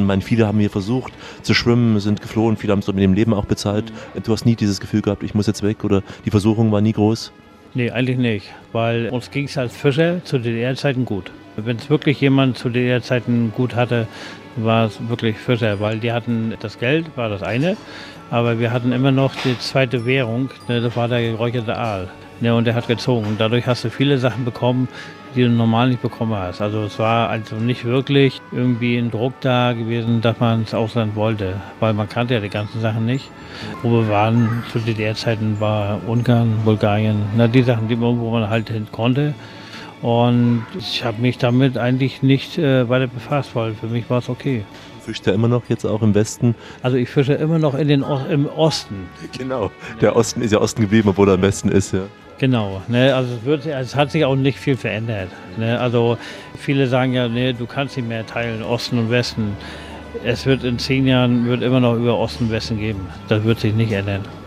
Ich meine, viele haben hier versucht zu schwimmen, sind geflohen, viele haben es mit dem Leben auch bezahlt. Du hast nie dieses Gefühl gehabt, ich muss jetzt weg oder die Versuchung war nie groß? Nee, eigentlich nicht, weil uns ging es als Fischer zu DDR-Zeiten gut. Wenn es wirklich jemand zu DDR-Zeiten gut hatte, war es wirklich Fischer, weil die hatten das Geld, war das eine, aber wir hatten immer noch die zweite Währung, ne, das war der geräucherte Aal. Ne, und der hat gezogen. Und dadurch hast du viele Sachen bekommen, die du normal nicht bekommen hast. Also es war also nicht wirklich irgendwie ein Druck da gewesen, dass man ins Ausland wollte, weil man kannte ja die ganzen Sachen nicht. Wo wir waren zu DDR-Zeiten war Ungarn, Bulgarien, na, die Sachen, wo man halt hin konnte. Und ich habe mich damit eigentlich nicht weiter befasst, weil für mich war es okay. Fischt er immer noch jetzt auch im Westen? Also ich fische immer noch im Osten. Genau, der Osten ist ja Osten geblieben, obwohl er im Westen ist, ja. Genau, ne, also es hat sich auch nicht viel verändert. Ne, also viele sagen ja, ne, du kannst nicht mehr teilen, Osten und Westen. Es wird in 10 Jahren immer noch über Osten und Westen geben. Das wird sich nicht ändern.